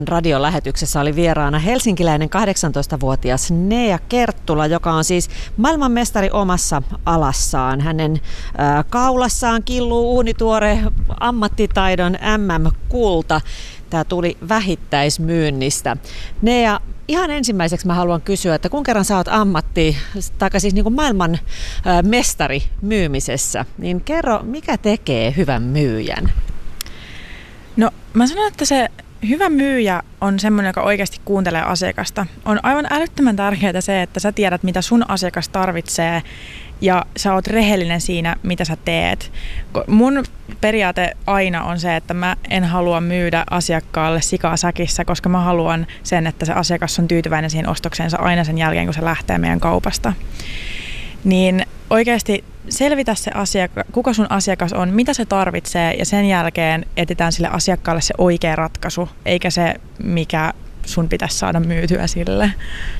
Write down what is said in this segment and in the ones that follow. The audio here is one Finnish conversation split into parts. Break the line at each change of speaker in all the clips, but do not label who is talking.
Radiolähetyksessä oli vieraana helsinkiläinen 18-vuotias Nea Kerttula, joka on siis maailmanmestari omassa alassaan. Hänen kaulassaan killuu uunituore ammattitaidon MM-kulta. Tämä tuli vähittäismyynnistä. Nea, ihan ensimmäiseksi mä haluan kysyä, että kun kerran sä oot niin kuin maailman mestari myymisessä, niin kerro, mikä tekee hyvän myyjän?
No mä sanon, että se hyvä myyjä on semmoinen, joka oikeasti kuuntelee asiakasta. On aivan älyttömän tärkeää se, että sä tiedät, mitä sun asiakas tarvitsee ja sä oot rehellinen siinä, mitä sä teet. Mun periaate aina on se, että mä en halua myydä asiakkaalle sikaa säkissä, koska mä haluan sen, että se asiakas on tyytyväinen siihen ostokseensa aina sen jälkeen, kun se lähtee meidän kaupasta. Niin oikeasti selvitä se kuka sun asiakas on, mitä se tarvitsee ja sen jälkeen etsitään sille asiakkaalle se oikea ratkaisu, eikä se mikä sun pitäisi saada myytyä sille.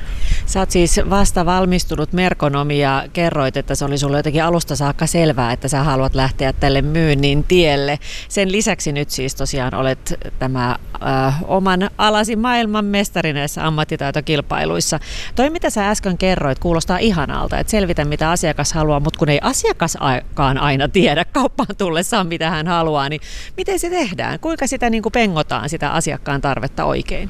Sä oot siis vasta valmistunut merkonomi ja kerroit, että se oli sulle jotenkin alusta saakka selvää, että sä haluat lähteä tälle myynnin tielle. Sen lisäksi nyt siis tosiaan olet tämä oman alasi maailmanmestari näissä ammattitaitokilpailuissa. Toi mitä sä äsken kerroit kuulostaa ihanalta, että selvitä mitä asiakas haluaa, mutta kun ei asiakaskaan aina tiedä kauppaan tullessaan mitä hän haluaa, niin miten se tehdään? Kuinka sitä niin kuin pengotaan sitä asiakkaan tarvetta oikein?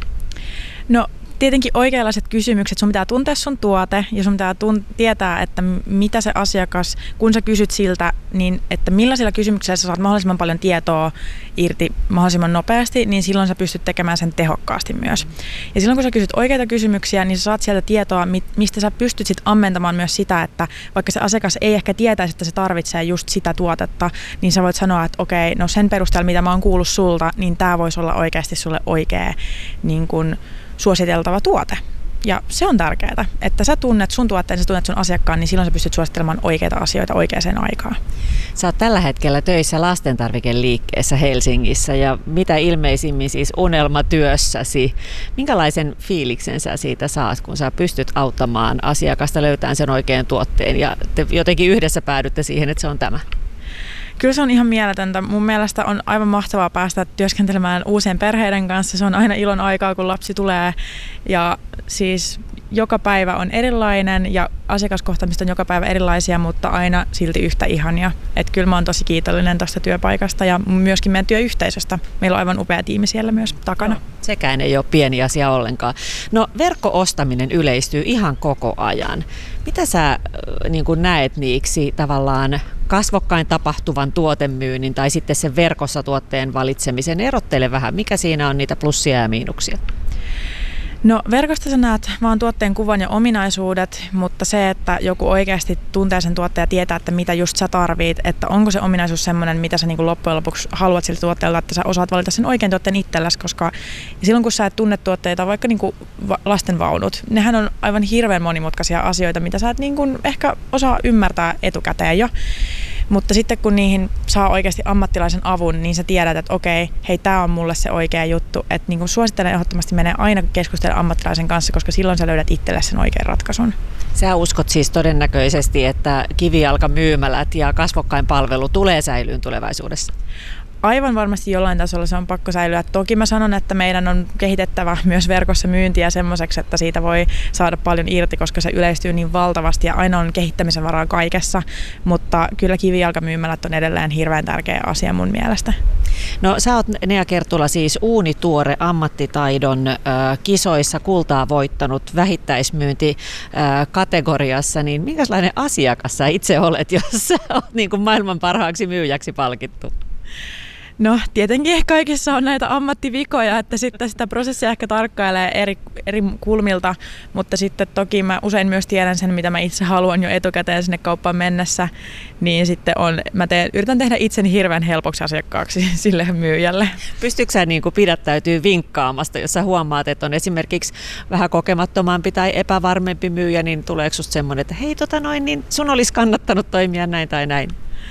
No tietenkin oikeanlaiset kysymykset, sun pitää tuntea sun tuote ja sun pitää tietää, että mitä se asiakas, kun sä kysyt siltä, niin että millaisilla kysymyksillä sä saat mahdollisimman paljon tietoa irti mahdollisimman nopeasti, niin silloin sä pystyt tekemään sen tehokkaasti myös. Ja silloin kun sä kysyt oikeita kysymyksiä, niin sä saat sieltä tietoa, mistä sä pystyt sit ammentamaan myös sitä, että vaikka se asiakas ei ehkä tietäisi, että se tarvitsee just sitä tuotetta, niin sä voit sanoa, että okei, no sen perusteella mitä mä oon kuullut sulta, niin tää voisi olla oikeasti sulle oikea niin kun suositeltava tuote. Ja se on tärkeää, että sä tunnet sun tuotteen, sä tunnet sun asiakkaan, niin silloin sä pystyt suosittelemaan oikeita asioita oikeaan aikaan.
Sä oot tällä hetkellä töissä lastentarvikeliikkeessä Helsingissä ja mitä ilmeisimmin siis unelmatyössäsi. Minkälaisen fiiliksen sä siitä saat, kun sä pystyt auttamaan asiakasta löytämään sen oikean tuotteen ja te jotenkin yhdessä päädytte siihen, että se on tämä?
Kyllä se on ihan mieletöntä. Mun mielestä on aivan mahtavaa päästä työskentelemään uusien perheiden kanssa. Se on aina ilon aikaa, kun lapsi tulee. Ja siis joka päivä on erilainen ja asiakaskohtaamista on joka päivä erilaisia, mutta aina silti yhtä ihania. Että kyllä mä oon tosi kiitollinen tästä työpaikasta ja myöskin meidän työyhteisöstä. Meillä on aivan upea tiimi siellä myös takana.
No, sekään ei ole pieni asia ollenkaan. No verkko-ostaminen yleistyy ihan koko ajan. Mitä sä niin kun näet niiksi tavallaan kasvokkain tapahtuvan tuotemyynnin tai sitten sen verkossa tuotteen valitsemisen? Erottele vähän, mikä siinä on niitä plussia ja miinuksia?
No verkosta sä näet vaan tuotteen kuvan ja ominaisuudet, mutta se, että joku oikeasti tuntee sen tuotteen ja tietää, että mitä just sä tarvit, että onko se ominaisuus semmoinen, mitä sä niin loppujen lopuksi haluat siltä tuotteelta, että sä osaat valita sen oikean tuotteen itsellesi, koska silloin kun sä et tunne tuotteita, vaikka niin lastenvaunut, nehän on aivan hirveän monimutkaisia asioita, mitä sä et niin ehkä osaa ymmärtää etukäteen jo. Mutta sitten kun niihin saa oikeasti ammattilaisen avun, niin sä tiedät, että okei, hei, tää on mulle se oikea juttu. Että niin suosittelen ehdottomasti menee aina keskustella ammattilaisen kanssa, koska silloin sä löydät itselle sen oikean ratkaisun.
Sä uskot siis todennäköisesti, että kivijalkamyymälät ja kasvokkain palvelu tulee säilyyn tulevaisuudessa?
Aivan varmasti jollain tasolla se on pakko säilyä. Toki mä sanon, että meidän on kehitettävä myös verkossa myyntiä semmoiseksi, että siitä voi saada paljon irti, koska se yleistyy niin valtavasti ja aina on kehittämisen varaa kaikessa. Mutta kyllä kivijalkamyymälät on edelleen hirveän tärkeä asia mun mielestä.
No sä oot Nea Kerttula siis uunituore ammattitaidon kisoissa kultaa voittanut vähittäismyyntikategoriassa, niin minkälainen asiakas sä itse olet, jos sä oot niin kuin maailman parhaaksi myyjäksi palkittu?
No tietenkin kaikissa on näitä ammattivikoja, että sitten sitä prosessia ehkä tarkkailee eri kulmilta, mutta sitten toki mä usein myös tiedän sen, mitä mä itse haluan jo etukäteen sinne kauppaan mennessä, niin sitten yritän tehdä itseni hirveän helpoksi asiakkaaksi sille myyjälle.
Pystytkö sä niin kuin pidättäytyy vinkkaamasta, jos sä huomaat, että on esimerkiksi vähän kokemattomampi tai epävarmempi myyjä, niin tuleeko susta semmoinen, että hei niin sun olisi kannattanut toimia näin tai näin?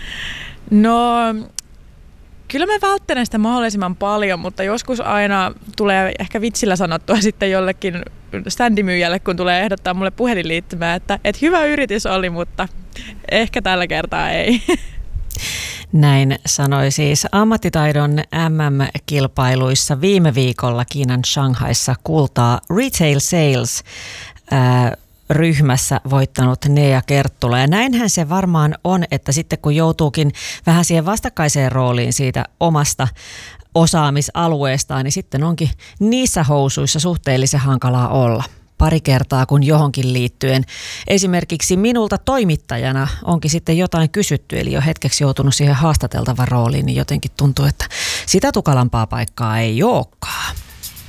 No kyllä mä välttelen sitä mahdollisimman paljon, mutta joskus aina tulee ehkä vitsillä sanottua sitten jollekin standimyyjälle, kun tulee ehdottaa mulle puhelinliittymää, että hyvä yritys oli, mutta ehkä tällä kertaa ei.
Näin sanoi siis ammattitaidon MM-kilpailuissa viime viikolla Kiinan Shanghaissa kultaa Retail Sales ryhmässä voittanut Nea Kerttula. Ja näinhän se varmaan on, että sitten kun joutuukin vähän siihen vastakkaiseen rooliin siitä omasta osaamisalueestaan, niin sitten onkin niissä housuissa suhteellisen hankalaa olla. Pari kertaa kun johonkin liittyen. Esimerkiksi minulta toimittajana onkin sitten jotain kysytty, eli jo hetkeksi joutunut siihen haastateltavan rooliin, niin jotenkin tuntuu, että sitä tukalampaa paikkaa ei olekaan.